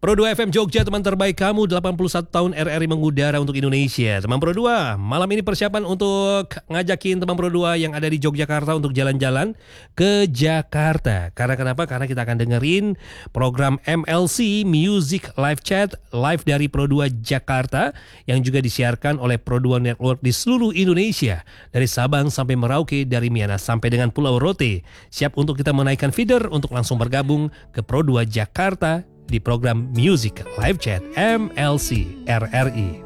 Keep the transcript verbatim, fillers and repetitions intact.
Pro dua F M Jogja, teman terbaik kamu, delapan puluh satu tahun R R I mengudara untuk Indonesia. Teman Pro dua, malam ini persiapan untuk ngajakin teman Pro dua yang ada di Yogyakarta untuk jalan-jalan ke Jakarta. Karena kenapa? Karena kita akan dengerin program M L C Music Live Chat live dari Pro dua Jakarta yang juga disiarkan oleh Pro dua Network di seluruh Indonesia. Dari Sabang sampai Merauke, dari Miangas sampai dengan Pulau Rote. Siap untuk kita menaikkan feeder untuk langsung bergabung ke Pro dua Jakarta di program Music Live Chat M L C R R I.